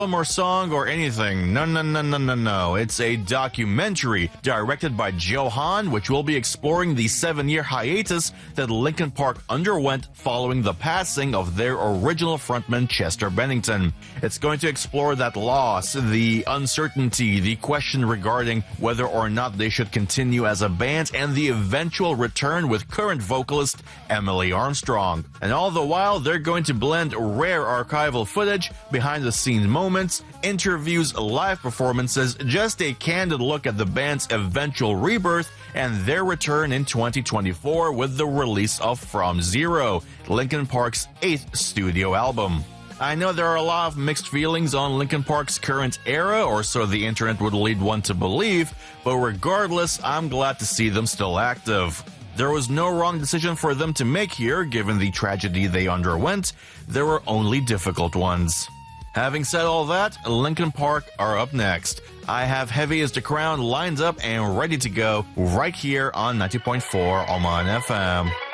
or song or anything. No. It's a documentary directed by Joe Hahn, which will be exploring the 7-year hiatus that Linkin Park underwent following the passing of their original frontman Chester Bennington. It's going to explore that loss, the uncertainty, the question regarding whether or not they should continue as a band, and the eventual return with current vocalist Emily Armstrong. And all the while, they're going to blend rare archival footage, behind-the-scenes moments, interviews, live performances, just a candid look at the band's eventual rebirth and their return in 2024 with the release of From Zero, Linkin Park's 8th studio album. I know there are a lot of mixed feelings on Linkin Park's current era, or so the internet would lead one to believe, but regardless, I'm glad to see them still active. There was no wrong decision for them to make here, given the tragedy they underwent. There were only difficult ones. Having said all that, Linkin Park are up next. I have Heavy as the Crown lined up and ready to go right here on 90.4 Oman FM.